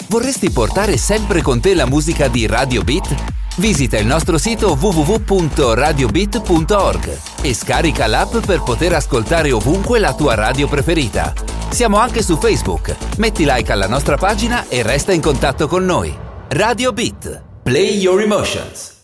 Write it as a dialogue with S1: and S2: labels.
S1: Vorresti portare sempre con te la musica di Radio Beat? Visita il nostro sito www.radiobeat.org e scarica l'app per poter ascoltare ovunque la tua radio preferita. Siamo anche su Facebook. Metti like alla nostra pagina e resta in contatto con noi. Radio Beat. Play your emotions.